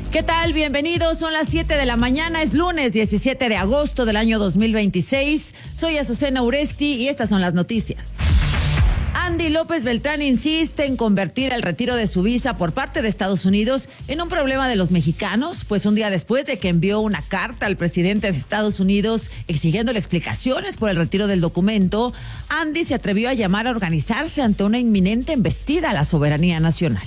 ¿Qué tal? Bienvenidos, son las 7 de la mañana, es lunes 17 de agosto del año 2026. Soy Azucena Uresti y estas son las noticias. Andy López Beltrán insiste en convertir el retiro de su visa por parte de Estados Unidos en un problema de los mexicanos, pues un día después de que envió una carta al presidente de Estados Unidos exigiéndole explicaciones por el retiro del documento, Andy se atrevió a llamar a organizarse ante una inminente embestida a la soberanía nacional.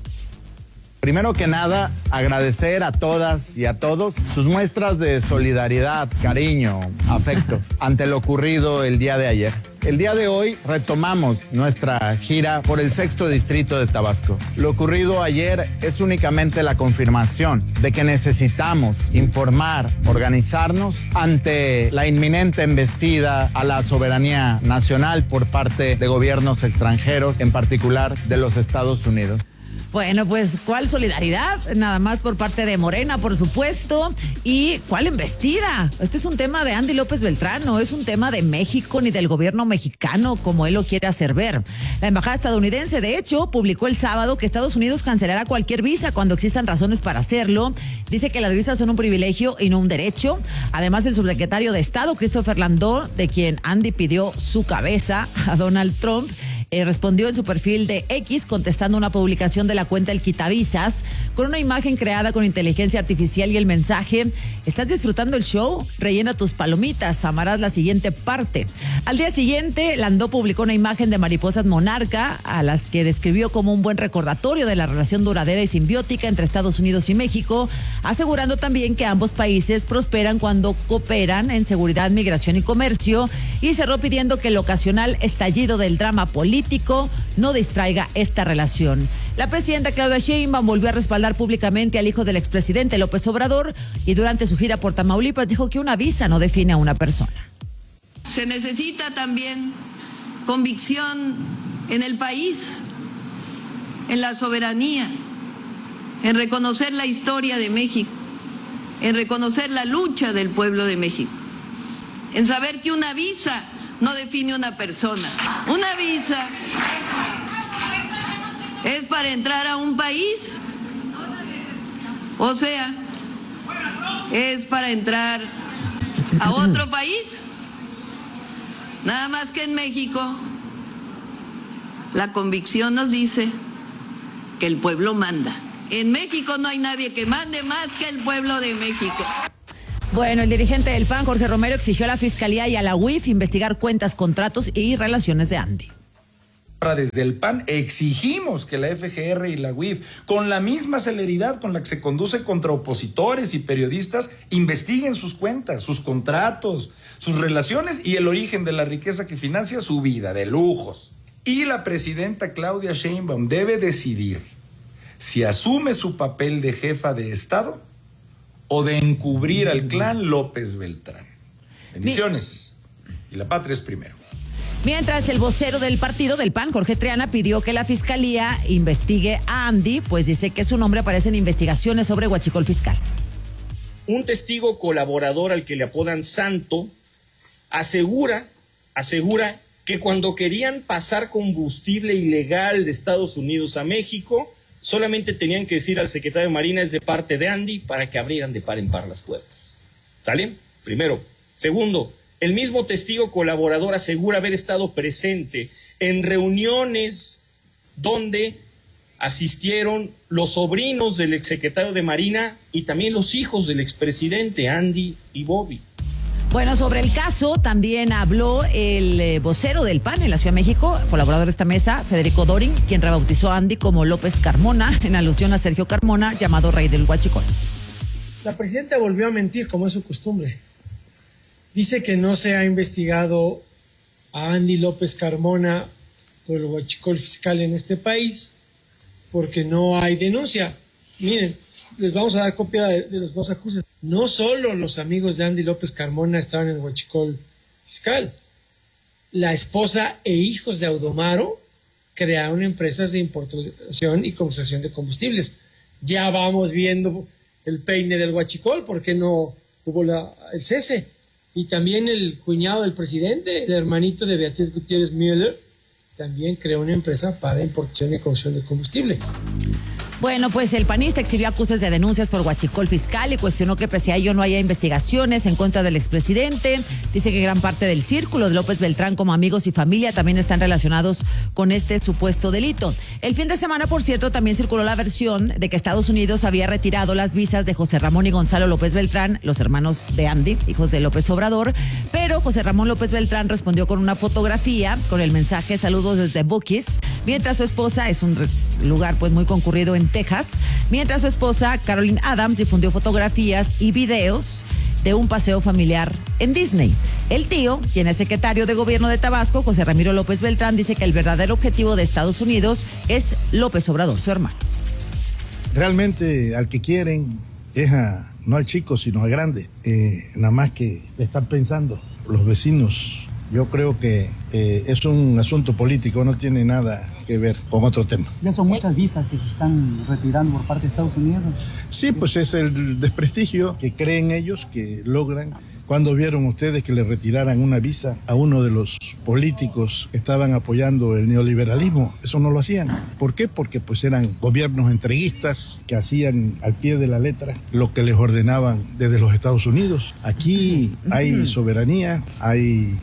Primero que nada, agradecer a todas y a todos sus muestras de solidaridad, cariño, afecto ante lo ocurrido el día de ayer. El día de hoy retomamos nuestra gira por el 6º distrito de Tabasco. Lo ocurrido ayer es únicamente la confirmación de que necesitamos informar, organizarnos ante la inminente embestida a la soberanía nacional por parte de gobiernos extranjeros, en particular de los Estados Unidos. Bueno, pues, ¿cuál solidaridad? Nada más por parte de Morena, por supuesto. ¿Y cuál embestida? Este es un tema de Andy López Beltrán, no es un tema de México ni del gobierno mexicano, como él lo quiere hacer ver. La embajada estadounidense, de hecho, publicó el sábado que Estados Unidos cancelará cualquier visa cuando existan razones para hacerlo. Dice que las visas son un privilegio y no un derecho. Además, el subsecretario de Estado, Christopher Landó, de quien Andy pidió su cabeza a Donald Trump, respondió en su perfil de X contestando una publicación de la cuenta El Quitavisas con una imagen creada con inteligencia artificial y el mensaje: ¿estás disfrutando el show? Rellena tus palomitas, amarás la siguiente parte. Al día siguiente, Landó publicó una imagen de mariposas monarca a las que describió como un buen recordatorio de la relación duradera y simbiótica entre Estados Unidos y México, asegurando también que ambos países prosperan cuando cooperan en seguridad, migración y comercio, y cerró pidiendo que el ocasional estallido del drama político no distraiga esta relación. La presidenta Claudia Sheinbaum volvió a respaldar públicamente al hijo del expresidente López Obrador y durante su gira por Tamaulipas dijo que una visa no define a una persona. Se necesita también convicción en el país, en la soberanía, en reconocer la historia de México, en reconocer la lucha del pueblo de México, en saber que una visa no define una persona. Una visa es para entrar a un país, o sea, es para entrar a otro país. Nada más que en México, la convicción nos dice que el pueblo manda. En México no hay nadie que mande más que el pueblo de México. Bueno, el dirigente del PAN, Jorge Romero, exigió a la Fiscalía y a la UIF investigar cuentas, contratos y relaciones de Andy. Desde el PAN exigimos que la FGR y la UIF, con la misma celeridad con la que se conduce contra opositores y periodistas, investiguen sus cuentas, sus contratos, sus relaciones y el origen de la riqueza que financia su vida de lujos. Y la presidenta Claudia Sheinbaum debe decidir si asume su papel de jefa de Estado o de encubrir al clan López Beltrán. Bendiciones. Y la patria es primero. Mientras, el vocero del partido del PAN, Jorge Triana, pidió que la Fiscalía investigue a Andy, pues dice que su nombre aparece en investigaciones sobre huachicol fiscal. Un testigo colaborador al que le apodan Santo asegura que cuando querían pasar combustible ilegal de Estados Unidos a México, solamente tenían que decir al secretario de Marina: es de parte de Andy, para que abrieran de par en par las puertas. ¿Sale? Primero. Segundo, el mismo testigo colaborador asegura haber estado presente en reuniones donde asistieron los sobrinos del exsecretario de Marina y también los hijos del expresidente, Andy y Bobby. Bueno, sobre el caso también habló el vocero del PAN en la Ciudad de México, colaborador de esta mesa, Federico Dorin, quien rebautizó a Andy como López Carmona, en alusión a Sergio Carmona, llamado Rey del Huachicol. La presidenta volvió a mentir, como es su costumbre. Dice que no se ha investigado a Andy López Carmona por el huachicol fiscal en este país porque no hay denuncia. Miren, les vamos a dar copia de los dos acuses. No solo los amigos de Andy López Carmona estaban en el huachicol fiscal. La esposa e hijos de Audomaro crearon empresas de importación y comercialización de combustibles. Ya vamos viendo el peine del huachicol, porque no hubo el cese. Y también el cuñado del presidente, el hermanito de Beatriz Gutiérrez Müller, también creó una empresa para importación y comercialización de combustible. Bueno, pues el panista exhibió acusaciones de denuncias por huachicol fiscal y cuestionó que pese a ello no haya investigaciones en contra del expresidente. Dice que gran parte del círculo de López Beltrán, como amigos y familia, también están relacionados con este supuesto delito. El fin de semana, por cierto, también circuló la versión de que Estados Unidos había retirado las visas de José Ramón y Gonzalo López Beltrán, los hermanos de Andy, hijos de López Obrador, pero José Ramón López Beltrán respondió con una fotografía con el mensaje "saludos desde Buc-ee's", mientras su esposa, es un lugar pues muy concurrido en Texas, mientras su esposa Caroline Adams difundió fotografías y videos de un paseo familiar en Disney. El tío, quien es secretario de gobierno de Tabasco, José Ramiro López Beltrán, dice que el verdadero objetivo de Estados Unidos es López Obrador, su hermano. Realmente al que quieren es no al chico, sino al grande. Nada más que están pensando los vecinos. Yo creo que es un asunto político, no tiene nada que ver con otro tema. Ya son muchas visas que se están retirando por parte de Estados Unidos. Sí, pues es el desprestigio que creen ellos que logran. ¿Cuándo vieron ustedes que le retiraran una visa a uno de los políticos que estaban apoyando el neoliberalismo? Eso no lo hacían. ¿Por qué? Porque pues eran gobiernos entreguistas que hacían al pie de la letra lo que les ordenaban desde los Estados Unidos. Aquí hay soberanía, hay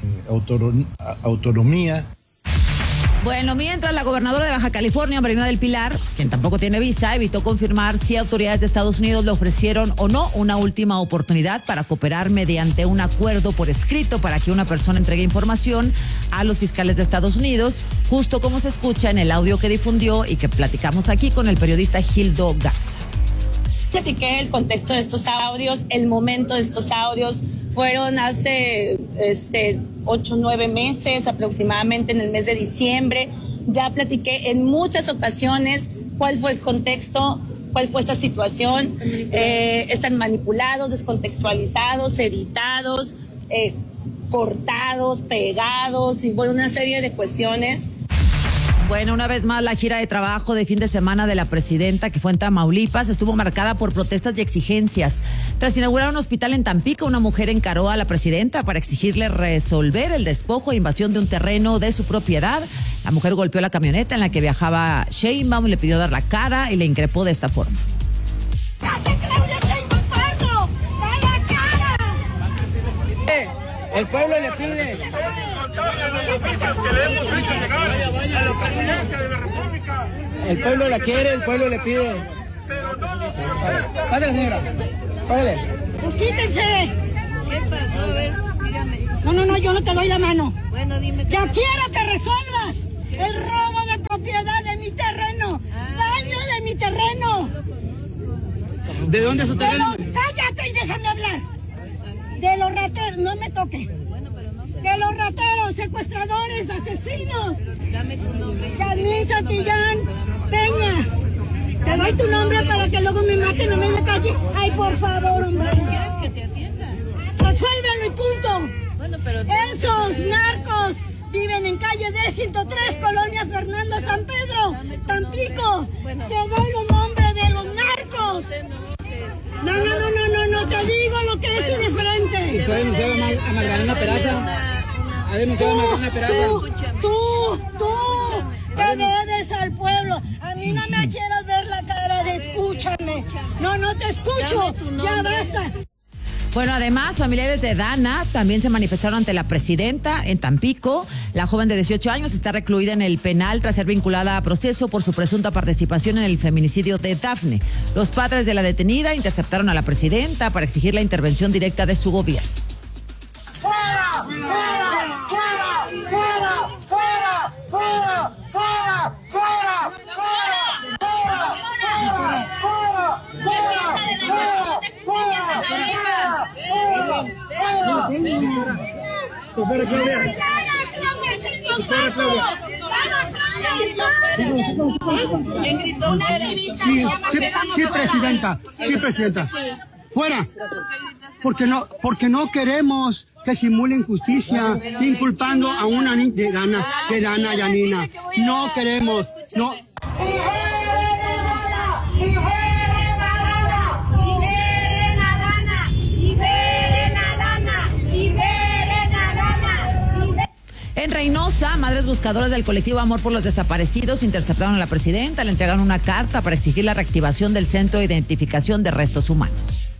autonomía. Bueno, mientras la gobernadora de Baja California, Marina del Pilar, pues, quien tampoco tiene visa, evitó confirmar si autoridades de Estados Unidos le ofrecieron o no una última oportunidad para cooperar mediante un acuerdo por escrito para que una persona entregue información a los fiscales de Estados Unidos, justo como se escucha en el audio que difundió y que platicamos aquí con el periodista Gildo Garza. Platiqué el contexto de estos audios, el momento de estos audios. Fueron hace 8 o 9 meses, aproximadamente en el mes de diciembre. Ya platiqué en muchas ocasiones cuál fue el contexto, cuál fue esta situación. Están manipulados, descontextualizados, editados, cortados, pegados y bueno, una serie de cuestiones. Bueno, una vez más la gira de trabajo de fin de semana de la presidenta, que fue en Tamaulipas, estuvo marcada por protestas y exigencias. Tras inaugurar un hospital en Tampico, una mujer encaró a la presidenta para exigirle resolver el despojo e invasión de un terreno de su propiedad. La mujer golpeó la camioneta en la que viajaba Sheinbaum, le pidió dar la cara y le increpó de esta forma. El pueblo le pide. El pueblo la quiere, el pueblo le pide. Pásale, señora. Pásale. Pues quítense. ¿Qué pasó? A ver, dígame. No, yo no te doy la mano. Bueno, dime qué Ya pasó. quiero que resuelvas el robo de propiedad de mi terreno. Daño de mi terreno. ¿De dónde es su terreno? Cállate y déjame hablar. De los rateros, no me toque. Bueno, pero no sé. De los rateros, secuestradores, asesinos. Dame tu nombre. Yasmín Santillán Peña. Te doy tu nombre para que luego me maten en la calle. Ay, por favor, hombre. ¿Quieres que te atienda? Resuélvelo y punto. Bueno, pero... Esos narcos viven en calle D103, Colonia Fernando San Pedro, Tampico. Te doy los nombres de los narcos. No, te digo lo que es indiferente. ¿Usted ha denunciado a Magdalena Peraza? ¿Ha denunciado a Magdalena Peraza? Tú te debes al pueblo. A mí no me quieras ver la cara de escúchame. No te escucho. Ya basta. Bueno, además, familiares de Dana también se manifestaron ante la presidenta en Tampico. La joven de 18 años está recluida en el penal tras ser vinculada a proceso por su presunta participación en el feminicidio de Dafne. Los padres de la detenida interceptaron a la presidenta para exigir la intervención directa de su gobierno. ¡Fuera! ¡Fuera! ¡Fuera! ¡Fuera! ¡Fuera! ¡Fuera! ¡Fuera! ¡Fuera! Sí, presidenta. Fuera. Porque no queremos que simulen justicia inculpando a una niña de Dana Yanina. No queremos. No. En Reynosa, madres buscadores del colectivo Amor por los Desaparecidos interceptaron a la presidenta, le entregaron una carta para exigir la reactivación del Centro de Identificación de Restos Humanos.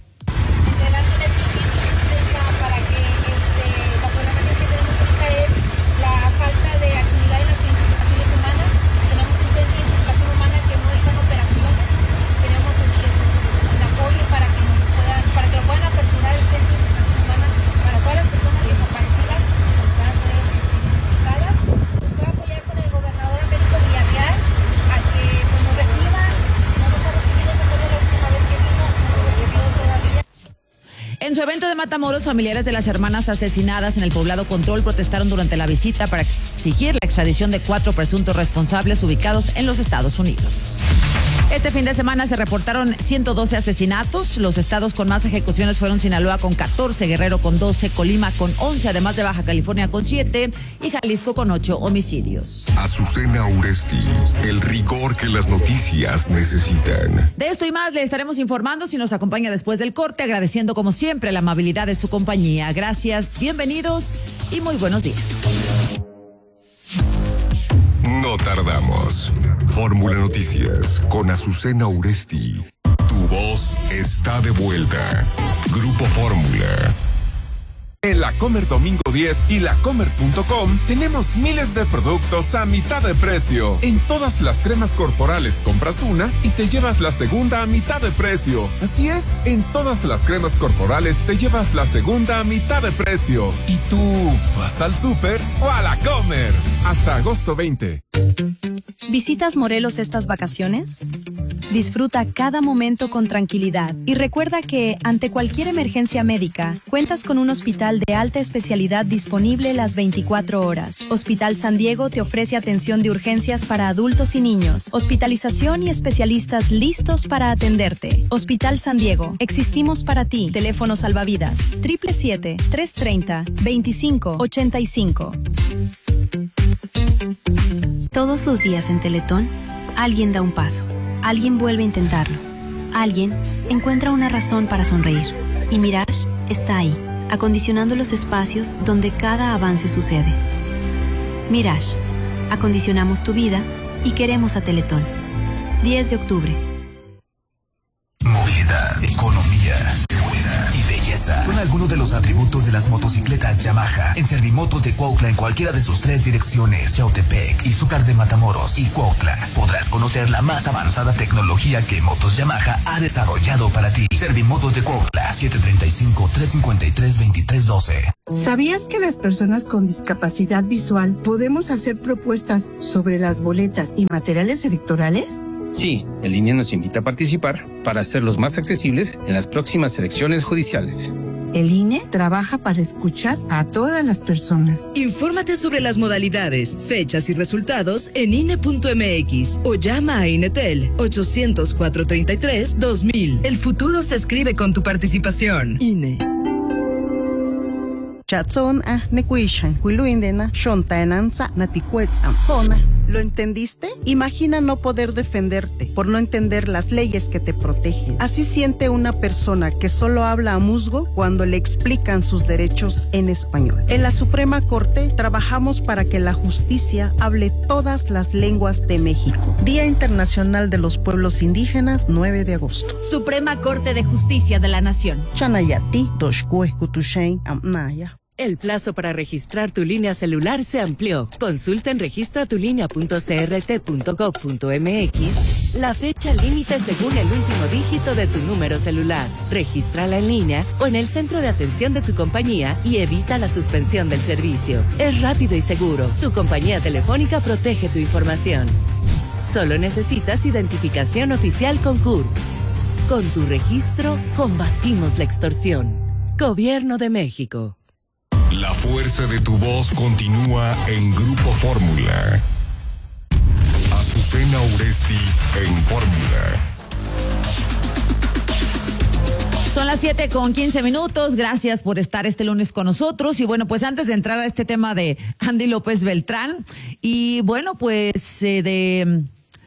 En su evento de Matamoros, familiares de las hermanas asesinadas en el poblado Control protestaron durante la visita para exigir la extradición de 4 presuntos responsables ubicados en los Estados Unidos. Este fin de semana se reportaron 112 asesinatos. Los estados con más ejecuciones fueron Sinaloa con 14, Guerrero con 12, Colima con 11, además de Baja California con 7 y Jalisco con 8 homicidios. Azucena Uresti, el rigor que las noticias necesitan. De esto y más le estaremos informando si nos acompaña después del corte, agradeciendo como siempre la amabilidad de su compañía. Gracias, bienvenidos y muy buenos días. No tardamos. Fórmula Noticias con Azucena Uresti. Tu voz está de vuelta. Grupo Fórmula. En La Comer Domingo 10 y lacomer.com tenemos miles de productos a mitad de precio. En todas las cremas corporales compras una y te llevas la segunda a mitad de precio. Así es, en todas las cremas corporales te llevas la segunda a mitad de precio. ¿Y tú vas al súper o a La Comer? Hasta agosto 20. ¿Visitas Morelos estas vacaciones? Disfruta cada momento con tranquilidad y recuerda que, ante cualquier emergencia médica, cuentas con un hospital de alta especialidad disponible las 24 horas. Hospital San Diego te ofrece atención de urgencias para adultos y niños, hospitalización y especialistas listos para atenderte. Hospital San Diego, existimos para ti. Teléfono salvavidas 777-330-2585. Todos los días en Teletón, alguien da un paso, alguien vuelve a intentarlo, alguien encuentra una razón para sonreír. Y Mirage está ahí, acondicionando los espacios donde cada avance sucede. Mirage, acondicionamos tu vida y queremos a Teletón. 10 de octubre. Movilidad, economía, seguridad y belleza son algunos de los atributos de las motocicletas Yamaha. En Servimotos de Cuautla, en cualquiera de sus 3 direcciones, Yautepec, Izúcar de Matamoros y Cuautla, podrás conocer la más avanzada tecnología que Motos Yamaha ha desarrollado para ti. Servimotos de Cuautla, 735-353-2312. ¿Sabías que las personas con discapacidad visual podemos hacer propuestas sobre las boletas y materiales electorales? Sí, el INE nos invita a participar para hacerlos más accesibles en las próximas elecciones judiciales. El INE trabaja para escuchar a todas las personas. Infórmate sobre las modalidades, fechas y resultados en INE.mx o llama a INETEL 800-433-2000. El futuro se escribe con tu participación. INE. ¿Lo entendiste? Imagina no poder defenderte por no entender las leyes que te protegen. Así siente una persona que solo habla a musgo cuando le explican sus derechos en español. En la Suprema Corte trabajamos para que la justicia hable todas las lenguas de México. Día Internacional de los Pueblos Indígenas, 9 de agosto. Suprema Corte de Justicia de la Nación. Chanayati, Toshkue, Kutushain, Amnaya. El plazo para registrar tu línea celular se amplió. Consulta en registratulinea.crt.gov.mx la fecha límite según el último dígito de tu número celular. Regístrala en línea o en el centro de atención de tu compañía y evita la suspensión del servicio. Es rápido y seguro. Tu compañía telefónica protege tu información. Solo necesitas identificación oficial con CURP. Con tu registro, combatimos la extorsión. Gobierno de México. La fuerza de tu voz continúa en Grupo Fórmula. Azucena Uresti en Fórmula. Son las 7:15. Gracias por estar este lunes con nosotros. Y bueno, pues antes de entrar a este tema de Andy López Beltrán, y bueno, pues de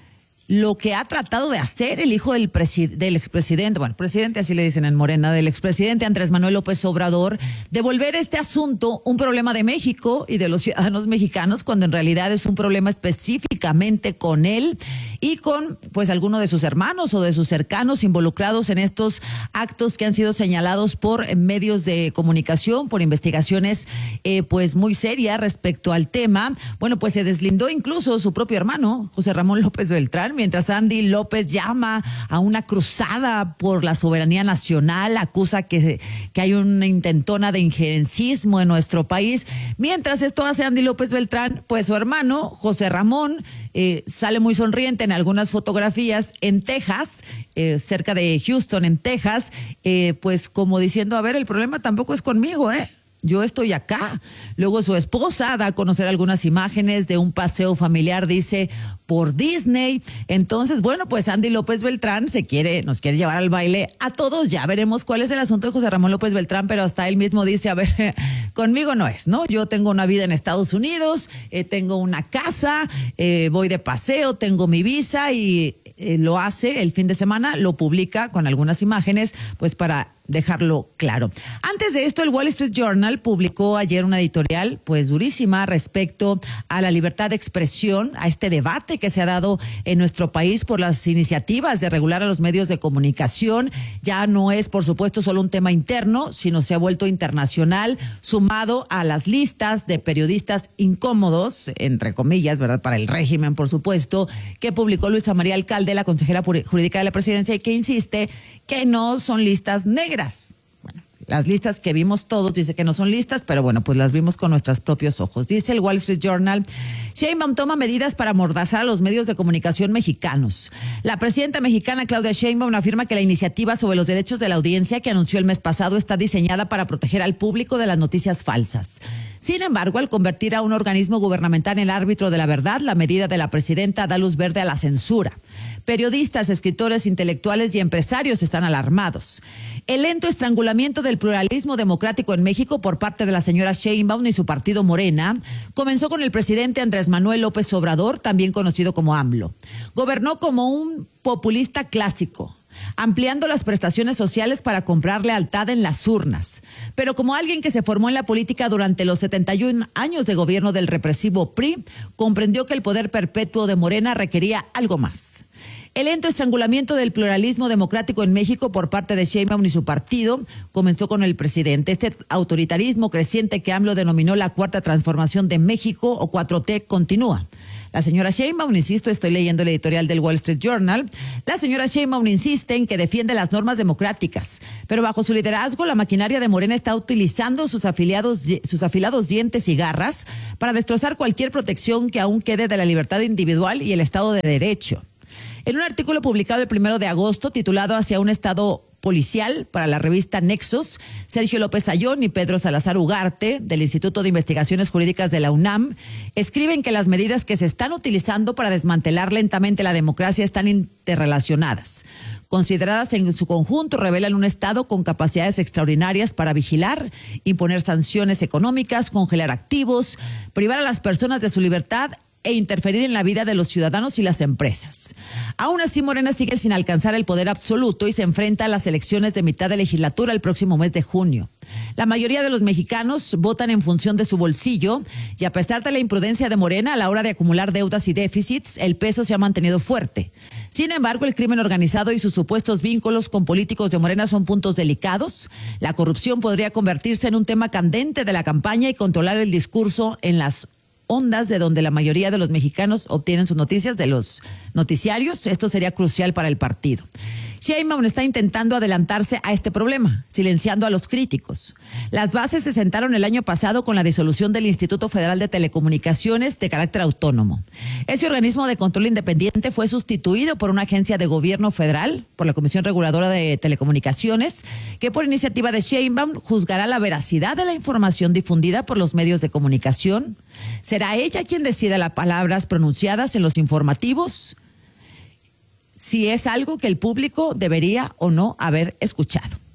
lo que ha tratado de hacer el hijo del expresidente, bueno, presidente así le dicen en Morena, del expresidente Andrés Manuel López Obrador, de volver este asunto un problema de México y de los ciudadanos mexicanos, cuando en realidad es un problema específicamente con él y con pues alguno de sus hermanos o de sus cercanos involucrados en estos actos que han sido señalados por medios de comunicación, por investigaciones pues muy serias respecto al tema. Bueno, pues se deslindó incluso su propio hermano, José Ramón López Beltrán, mientras Andy López llama a una cruzada por la soberanía nacional, acusa que hay una intentona de injerencismo en nuestro país. Mientras esto hace Andy López Beltrán, pues su hermano, José Ramón, sale muy sonriente en algunas fotografías en Texas, cerca de Houston, en Texas, pues como diciendo, a ver, el problema tampoco es conmigo, yo estoy acá. Luego su esposa da a conocer algunas imágenes de un paseo familiar, dice, por Disney. Entonces, bueno, pues Andy López Beltrán nos quiere llevar al baile a todos. Ya veremos cuál es el asunto de José Ramón López Beltrán, pero hasta él mismo dice, a ver, conmigo no es, ¿no? Yo tengo una vida en Estados Unidos, tengo una casa, voy de paseo, tengo mi visa y lo hace el fin de semana, lo publica con algunas imágenes, pues para dejarlo claro. Antes de esto, el Wall Street Journal publicó ayer una editorial pues durísima respecto a la libertad de expresión, a este debate que se ha dado en nuestro país por las iniciativas de regular a los medios de comunicación. Ya no es, por supuesto, solo un tema interno, sino se ha vuelto internacional, sumado a las listas de periodistas incómodos, entre comillas, ¿verdad?, para el régimen, por supuesto, que publicó Luisa María Alcalde, la consejera jurídica de la presidencia, y que insiste que no son listas negras. Bueno, las listas que vimos todos dice que no son listas, pero bueno, pues las vimos con nuestros propios ojos. Dice el Wall Street Journal, Sheinbaum toma medidas para amordazar a los medios de comunicación mexicanos. La presidenta mexicana Claudia Sheinbaum afirma que la iniciativa sobre los derechos de la audiencia que anunció el mes pasado está diseñada para proteger al público de las noticias falsas. Sin embargo, al convertir a un organismo gubernamental en el árbitro de la verdad, la medida de la presidenta da luz verde a la censura. Periodistas, escritores, intelectuales y empresarios están alarmados. El lento estrangulamiento del pluralismo democrático en México por parte de la señora Sheinbaum y su partido Morena comenzó con el presidente Andrés Manuel López Obrador, también conocido como AMLO. Gobernó como un populista clásico, ampliando las prestaciones sociales para comprar lealtad en las urnas. Pero como alguien que se formó en la política durante los 71 años de gobierno del represivo PRI, comprendió que el poder perpetuo de Morena requería algo más. El lento estrangulamiento del pluralismo democrático en México por parte de Sheinbaum y su partido comenzó con el presidente. Este autoritarismo creciente que AMLO denominó la Cuarta Transformación de México o 4T continúa. La señora Sheinbaum, insisto, estoy leyendo el editorial del Wall Street Journal, la señora Sheinbaum insiste en que defiende las normas democráticas, pero bajo su liderazgo la maquinaria de Morena está utilizando sus afilados dientes y garras para destrozar cualquier protección que aún quede de la libertad individual y el Estado de Derecho. En un artículo publicado el 1 de agosto titulado Hacia un Estado policial para la revista Nexos, Sergio López Ayón y Pedro Salazar Ugarte, del Instituto de Investigaciones Jurídicas de la UNAM, escriben que las medidas que se están utilizando para desmantelar lentamente la democracia están interrelacionadas. Consideradas en su conjunto, revelan un Estado con capacidades extraordinarias para vigilar, imponer sanciones económicas, congelar activos, privar a las personas de su libertad e interferir en la vida de los ciudadanos y las empresas. Aún así, Morena sigue sin alcanzar el poder absoluto y se enfrenta a las elecciones de mitad de legislatura el próximo mes de junio. La mayoría de los mexicanos votan en función de su bolsillo y a pesar de la imprudencia de Morena a la hora de acumular deudas y déficits, el peso se ha mantenido fuerte. Sin embargo, el crimen organizado y sus supuestos vínculos con políticos de Morena son puntos delicados. La corrupción podría convertirse en un tema candente de la campaña y controlar el discurso en las ondas de donde la mayoría de los mexicanos obtienen sus noticias, de los noticiarios. Esto sería crucial para el partido. Sheinbaum está intentando adelantarse a este problema, silenciando a los críticos. Las bases se sentaron el año pasado con la disolución del Instituto Federal de Telecomunicaciones de carácter autónomo. Ese organismo de control independiente fue sustituido por una agencia de gobierno federal, por la Comisión Reguladora de Telecomunicaciones, que por iniciativa de Sheinbaum juzgará la veracidad de la información difundida por los medios de comunicación. ¿Será ella quien decida las palabras pronunciadas en los informativos? Si es algo que el público debería o no haber escuchado.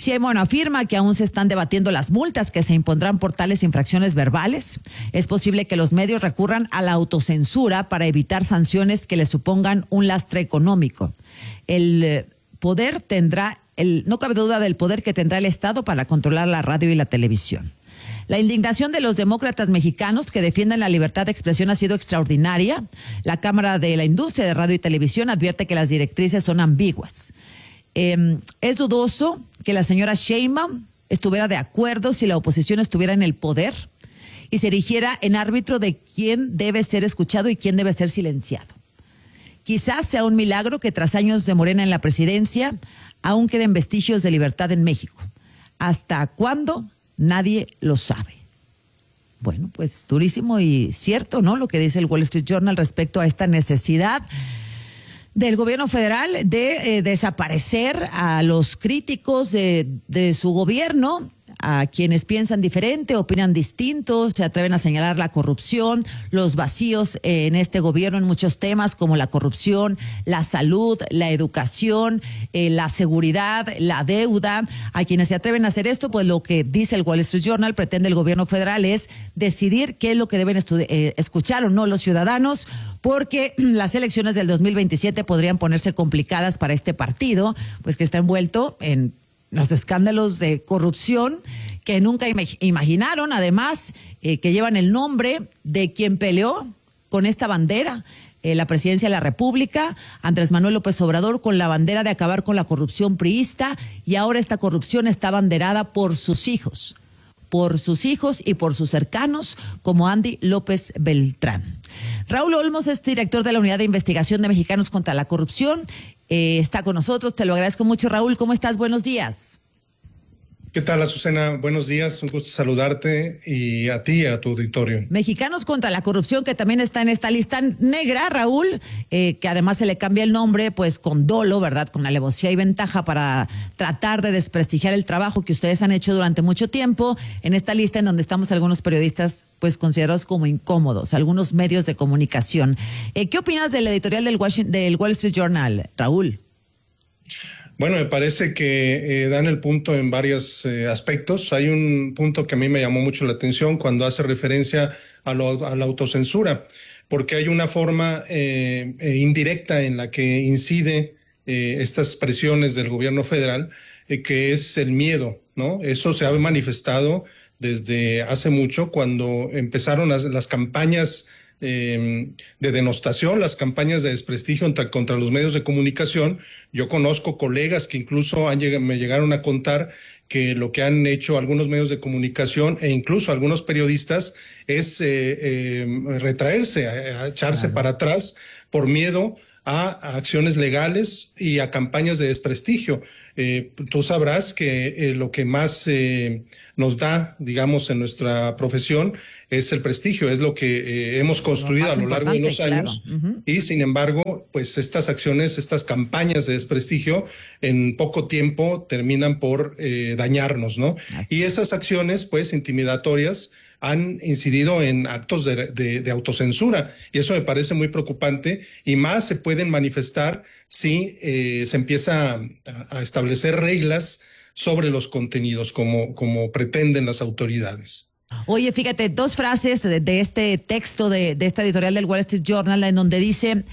Sheinbaum afirma que aún se están debatiendo las multas que se impondrán por tales infracciones verbales. Es posible que los medios recurran a la autocensura para evitar sanciones que les supongan un lastre económico. No cabe duda del poder que tendrá el Estado para controlar la radio y la televisión. La indignación de los demócratas mexicanos que defienden la libertad de expresión ha sido extraordinaria. La Cámara de la Industria de Radio y Televisión advierte que las directrices son ambiguas. Es dudoso que la señora Sheinbaum estuviera de acuerdo si la oposición estuviera en el poder y se erigiera en árbitro de quién debe ser escuchado y quién debe ser silenciado. Quizás sea un milagro que tras años de Morena en la presidencia aún queden vestigios de libertad en México. ¿Hasta cuándo? Nadie lo sabe. Bueno, pues durísimo y cierto, ¿no? Lo que dice el Wall Street Journal respecto a esta necesidad del gobierno federal de desaparecer a los críticos de su gobierno, a quienes piensan diferente, opinan distintos, se atreven a señalar la corrupción, los vacíos en este gobierno en muchos temas como la corrupción, la salud, la educación, la seguridad, la deuda. A quienes se atreven a hacer esto, pues lo que dice el Wall Street Journal, pretende el gobierno federal es decidir qué es lo que deben escuchar o no los ciudadanos, porque las elecciones del 2027 podrían ponerse complicadas para este partido, pues que está envuelto en los escándalos de corrupción que nunca imaginaron, además, que llevan el nombre de quien peleó con esta bandera, la presidencia de la República, Andrés Manuel López Obrador, con la bandera de acabar con la corrupción priista, y ahora esta corrupción está abanderada por sus hijos y por sus cercanos, como Andy López Beltrán. Raúl Olmos es director de la Unidad de Investigación de Mexicanos contra la Corrupción. Está con nosotros, te lo agradezco mucho. Raúl, ¿cómo estás? Buenos días. ¿Qué tal, Azucena? Buenos días, un gusto saludarte y a ti y a tu auditorio. Mexicanos contra la Corrupción, que también está en esta lista negra, Raúl, que además se le cambia el nombre, pues con dolo, ¿verdad? Con alevosía y ventaja para tratar de desprestigiar el trabajo que ustedes han hecho durante mucho tiempo, en esta lista en donde estamos algunos periodistas pues considerados como incómodos, algunos medios de comunicación. ¿Qué opinas del editorial del Wall Street Journal, Raúl? Bueno, me parece que dan el punto en varios aspectos. Hay un punto que a mí me llamó mucho la atención cuando hace referencia a la autocensura, porque hay una forma indirecta en la que incide estas presiones del gobierno federal, que es el miedo, ¿no? Eso se ha manifestado desde hace mucho, cuando empezaron las campañas de denostación, las campañas de desprestigio contra los medios de comunicación. Yo conozco colegas que incluso me llegaron a contar que lo que han hecho algunos medios de comunicación e incluso algunos periodistas es retraerse, a echarse para atrás por miedo a acciones legales y a campañas de desprestigio. Tú sabrás que lo que más nos da, digamos, en nuestra profesión es el prestigio, es lo que hemos construido a lo largo de los años. Claro. Y sin embargo, pues estas acciones, estas campañas de desprestigio en poco tiempo terminan por dañarnos, ¿no? Y esas acciones, pues, intimidatorias, han incidido en actos de autocensura, y eso me parece muy preocupante, y más se pueden manifestar si se empieza a establecer reglas sobre los contenidos como pretenden las autoridades. Oye, fíjate, dos frases de este texto de esta editorial del Wall Street Journal, en donde dice,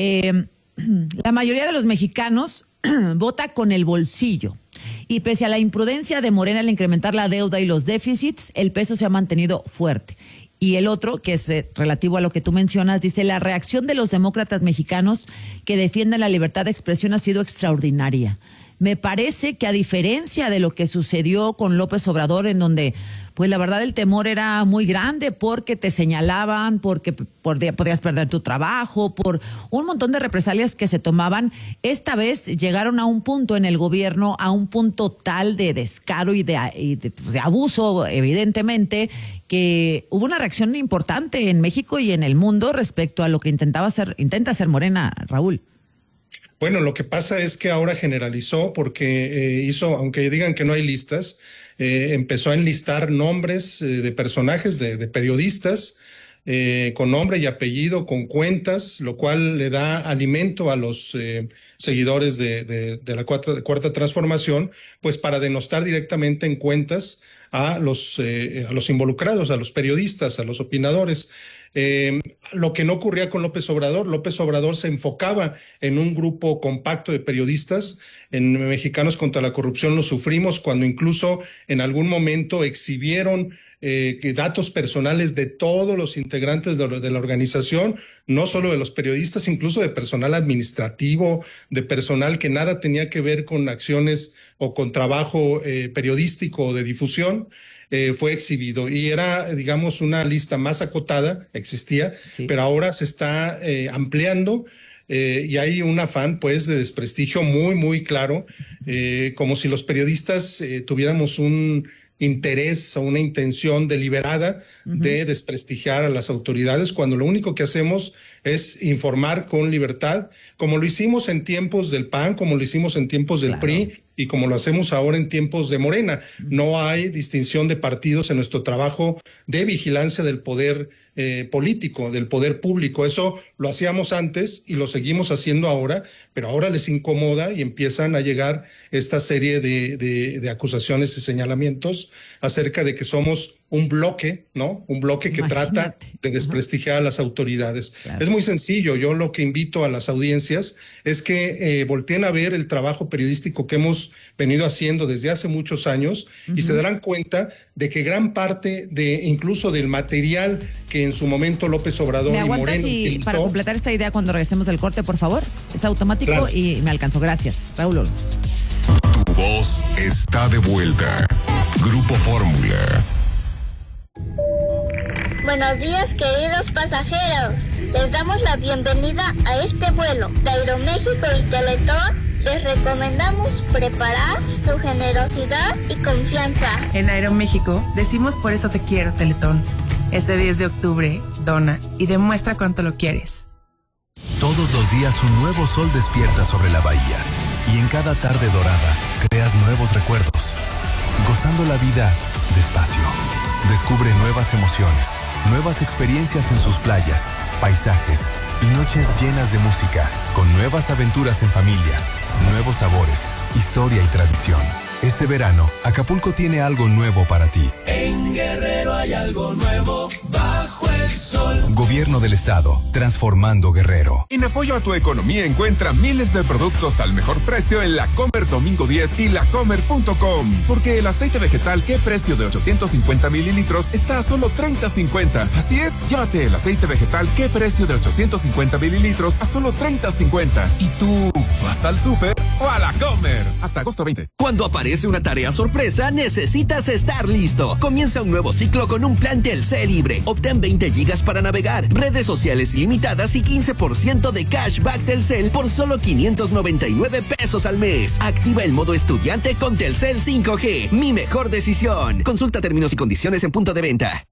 la mayoría de los mexicanos vota con el bolsillo. Y pese a la imprudencia de Morena al incrementar la deuda y los déficits, el peso se ha mantenido fuerte. Y el otro, que es relativo a lo que tú mencionas, dice, la reacción de los demócratas mexicanos que defienden la libertad de expresión ha sido extraordinaria. Me parece que a diferencia de lo que sucedió con López Obrador, en donde pues la verdad el temor era muy grande porque te señalaban, porque podías perder tu trabajo, por un montón de represalias que se tomaban, esta vez llegaron a un punto en el gobierno, a un punto tal de descaro y de abuso, evidentemente, que hubo una reacción importante en México y en el mundo respecto a lo que intenta hacer Morena, Raúl. Bueno, lo que pasa es que ahora generalizó porque aunque digan que no hay listas, empezó a enlistar nombres de personajes, de periodistas, con nombre y apellido, con cuentas, lo cual le da alimento a los seguidores de la Cuarta Transformación, pues para denostar directamente en cuentas a los involucrados, a los periodistas, a los opinadores. Lo que no ocurría con López Obrador se enfocaba en un grupo compacto de periodistas. En Mexicanos contra la Corrupción lo sufrimos cuando incluso en algún momento exhibieron datos personales de todos los integrantes de la organización, no solo de los periodistas, incluso de personal administrativo, de personal que nada tenía que ver con acciones o con trabajo periodístico o de difusión. Fue exhibido y era, digamos, una lista más acotada, existía, sí, pero ahora se está ampliando y hay un afán, pues, de desprestigio muy, muy claro, como si los periodistas tuviéramos un interés o una intención deliberada de desprestigiar a las autoridades, cuando lo único que hacemos es informar con libertad, como lo hicimos en tiempos del PAN, como lo hicimos en tiempos del PRI y como lo hacemos ahora en tiempos de Morena. No hay distinción de partidos en nuestro trabajo de vigilancia del poder político, del poder público. Eso lo hacíamos antes y lo seguimos haciendo ahora, pero ahora les incomoda y empiezan a llegar esta serie de acusaciones y señalamientos acerca de que somos un bloque, ¿no? Un bloque que trata de desprestigiar a las autoridades. Claro. Es muy sencillo. Yo lo que invito a las audiencias es que volteen a ver el trabajo periodístico que hemos venido haciendo desde hace muchos años y se darán cuenta de que gran parte incluso del material que en su momento López Obrador y Moreno utilizó, para completar esta idea cuando regresemos del corte, por favor? Es automático, claro, y me alcanzó. Gracias. Raúl Olmos. Tu voz está de vuelta. Grupo Fórmula. Buenos días, queridos pasajeros. Les damos la bienvenida a este vuelo de Aeroméxico y Teletón. Les recomendamos preparar su generosidad y confianza. En Aeroméxico decimos por eso te quiero, Teletón. Este 10 de octubre, dona y demuestra cuánto lo quieres. Todos los días un nuevo sol despierta sobre la bahía y en cada tarde dorada creas nuevos recuerdos, gozando la vida despacio. Descubre nuevas emociones, nuevas experiencias en sus playas, paisajes y noches llenas de música, con nuevas aventuras en familia, nuevos sabores, historia y tradición. Este verano, Acapulco tiene algo nuevo para ti. En Guerrero hay algo nuevo bajo el sol. Gobierno del Estado, transformando Guerrero. En apoyo a tu economía, encuentra miles de productos al mejor precio en La Comer Domingo 10 y lacomer.com. Porque el aceite vegetal, ¿qué precio de 850 mililitros? Está a solo $30.50. Así es, llévate el aceite vegetal, ¿qué precio de 850 mililitros? A solo $30.50. ¿Y tú vas al súper o a La Comer? Hasta agosto 20. Cuando aparece una tarea sorpresa, necesitas estar listo. Comienza un nuevo ciclo con un plan Telcel libre. Obtén 20 gigas para navegar, redes sociales ilimitadas y 15% de cashback Telcel por solo 599 pesos al mes. Activa el modo estudiante con Telcel 5G. Mi mejor decisión. Consulta términos y condiciones en punto de venta.